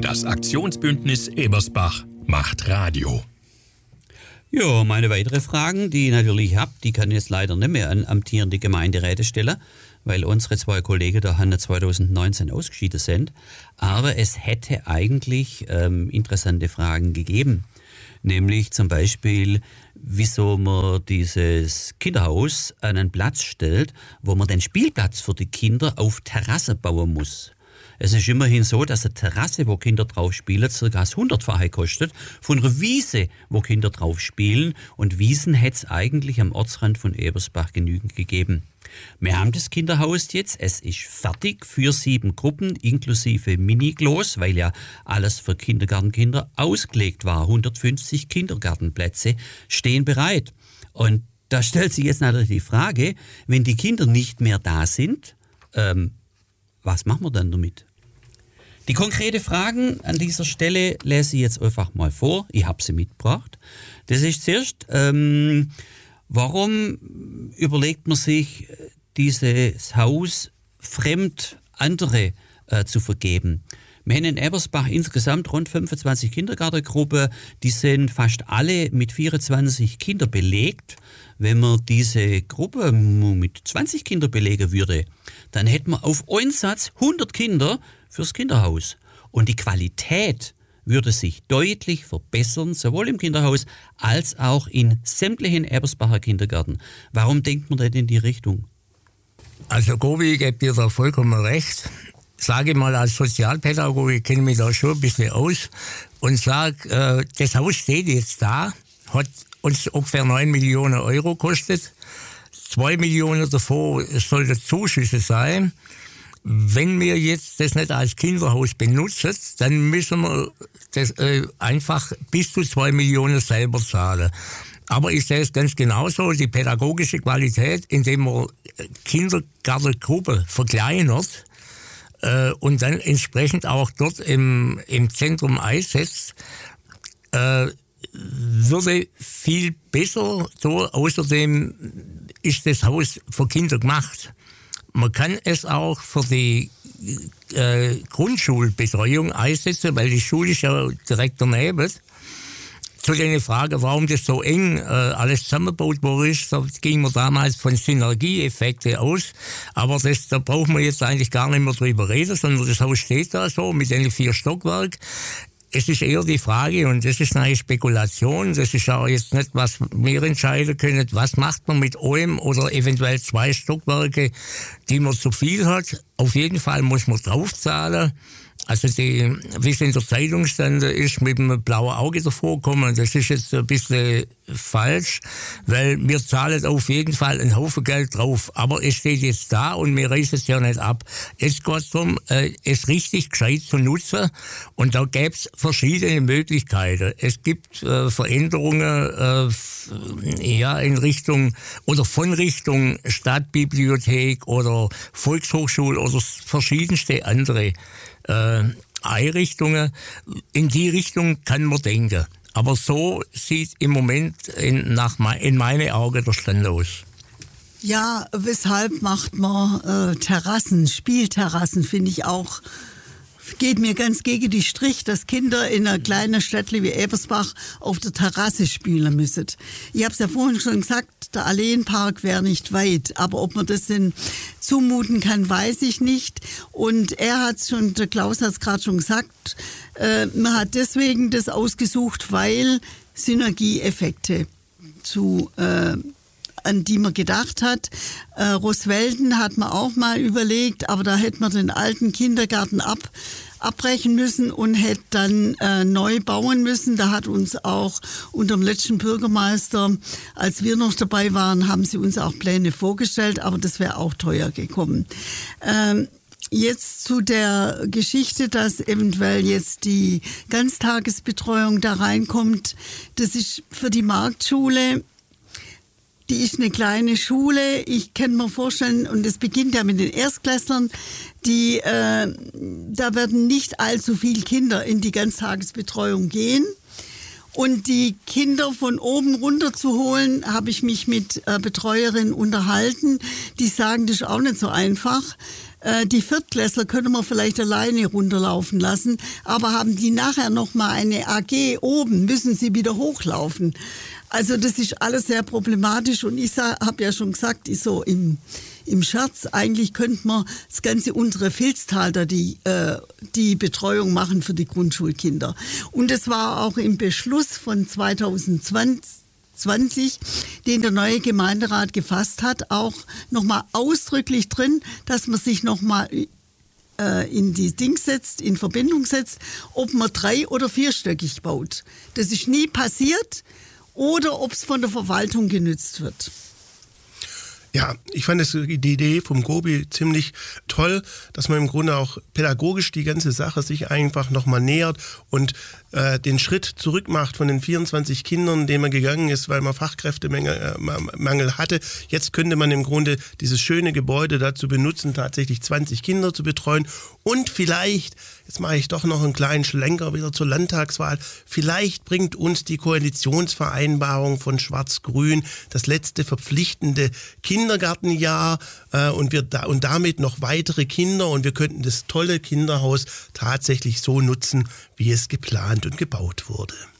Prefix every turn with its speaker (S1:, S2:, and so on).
S1: Das Aktionsbündnis Ebersbach macht Radio.
S2: Ja, meine weitere Fragen, die ich natürlich habe, die kann ich jetzt leider nicht mehr an amtierende Gemeinderäte stellen, weil unsere zwei Kollegen da 2019 ausgeschieden sind. Aber es hätte eigentlich interessante Fragen gegeben. Nämlich zum Beispiel, wieso man dieses Kinderhaus an einen Platz stellt, wo man den Spielplatz für die Kinder auf Terrasse bauen muss. Es ist immerhin so, dass eine Terrasse, wo Kinder drauf spielen, ca. das 100-fache kostet von einer Wiese, wo Kinder drauf spielen. Und Wiesen hätte es eigentlich am Ortsrand von Ebersbach genügend gegeben. Wir haben das Kinderhaus jetzt, es ist fertig für 7 Gruppen, inklusive Mini-Klos, weil ja alles für Kindergartenkinder ausgelegt war. 150 Kindergartenplätze stehen bereit. Und da stellt sich jetzt natürlich die Frage, wenn die Kinder nicht mehr da sind, was machen wir dann damit? Die konkrete Fragen an dieser Stelle lese ich jetzt einfach mal vor. Ich habe sie mitgebracht. Das ist zuerst, warum überlegt man sich, dieses Haus fremd andere zu vergeben? Wir haben in Ebersbach insgesamt rund 25 Kindergartengruppen. Die sind fast alle mit 24 Kindern belegt. Wenn man diese Gruppe mit 20 Kindern belegen würde, dann hätten wir auf einen Satz 100 Kinder fürs Kinderhaus. Und die Qualität würde sich deutlich verbessern, sowohl im Kinderhaus als auch in sämtlichen Ebersbacher Kindergärten. Warum denkt man denn in die Richtung?
S3: Also Gobi, ich gebe dir da vollkommen recht. Sage mal, als Sozialpädagoge, ich kenne mich da schon ein bisschen aus und sage, das Haus steht jetzt da, hat uns ungefähr 9 Millionen Euro gekostet. 2 Millionen davon sollten Zuschüsse sein. Wenn wir jetzt das nicht als Kinderhaus benutzen, dann müssen wir das einfach bis zu 2 Millionen selber zahlen. Aber ich sehe es ganz genauso, die pädagogische Qualität, indem man Kindergartengruppe verkleinert und dann entsprechend auch dort im Zentrum einsetzt, würde viel besser so. Außerdem ist das Haus für Kinder gemacht. Man kann es auch für die Grundschulbetreuung einsetzen, weil die Schule ist ja direkt daneben. Zu der Frage, warum das so eng alles zusammengebaut worden ist, da ging man damals von Synergieeffekten aus. Aber da brauchen wir jetzt eigentlich gar nicht mehr drüber reden, sondern das Haus steht da so mit den 4 Stockwerken. Es ist eher die Frage, und das ist eine Spekulation, das ist auch jetzt nicht, was wir entscheiden können, was macht man mit einem oder eventuell 2 Stockwerke, die man zu viel hat. Auf jeden Fall muss man draufzahlen. Also wie es in der Zeitung stand, ist mit einem blauen Auge davor gekommen. Das ist jetzt ein bisschen falsch, weil wir zahlen auf jeden Fall einen Haufen Geld drauf. Aber es steht jetzt da und wir reißen es ja nicht ab. Es geht darum, es richtig gescheit zu nutzen. Und da gäbe es verschiedene Möglichkeiten. Es gibt Veränderungen in Richtung oder von Richtung Stadtbibliothek oder Volkshochschule oder verschiedenste andere Einrichtungen. In die Richtung kann man denken. Aber so sieht im Moment in meinen Augen der Stand aus.
S4: Ja, weshalb macht man Terrassen, Spielterrassen, finde ich auch, geht mir ganz gegen die Strich, dass Kinder in einer kleinen Stadt wie Ebersbach auf der Terrasse spielen müssen. Ich habe es ja vorhin schon gesagt, der Alleenpark wäre nicht weit, aber ob man das denn zumuten kann, weiß ich nicht. Und der Klaus hat es gerade schon gesagt, man hat deswegen das ausgesucht, weil Synergieeffekte an die man gedacht hat. Roswelden hat man auch mal überlegt, aber da hätte man den alten Kindergarten abbrechen müssen und hätte dann neu bauen müssen. Da hat uns auch unter dem letzten Bürgermeister, als wir noch dabei waren, haben sie uns auch Pläne vorgestellt, aber das wäre auch teuer gekommen. Jetzt zu der Geschichte, dass eventuell jetzt die Ganztagesbetreuung da reinkommt. Das ist für die Marktschule. Die ist eine kleine Schule. Ich kann mir vorstellen, und es beginnt ja mit den Erstklässlern, da werden nicht allzu viele Kinder in die Ganztagesbetreuung gehen. Und die Kinder von oben runter zu holen, habe ich mich mit Betreuerinnen unterhalten. Die sagen, das ist auch nicht so einfach. die Viertklässler können wir vielleicht alleine runterlaufen lassen, aber haben die nachher nochmal eine AG oben, müssen sie wieder hochlaufen. Also das ist alles sehr problematisch und ich habe ja schon gesagt, ich so im Scherz, eigentlich könnte man das Ganze unsere Filztaler die Betreuung machen für die Grundschulkinder. Und es war auch im Beschluss von 2020, den der neue Gemeinderat gefasst hat, auch nochmal ausdrücklich drin, dass man sich nochmal in Verbindung setzt, ob man 3- oder 4-stöckig baut. Das ist nie passiert oder ob es von der Verwaltung genützt wird.
S5: Ja, ich fand die Idee vom Gobi ziemlich toll, dass man im Grunde auch pädagogisch die ganze Sache sich einfach nochmal nähert und den Schritt zurück macht von den 24 Kindern, den man gegangen ist, weil man Fachkräftemangel hatte. Jetzt könnte man im Grunde dieses schöne Gebäude dazu benutzen, tatsächlich 20 Kinder zu betreuen und vielleicht, jetzt mache ich doch noch einen kleinen Schlenker wieder zur Landtagswahl, vielleicht bringt uns die Koalitionsvereinbarung von Schwarz-Grün das letzte verpflichtende Kindergartenjahr und damit noch weitere Kinder und wir könnten das tolle Kinderhaus tatsächlich so nutzen, wie es geplant und gebaut wurde.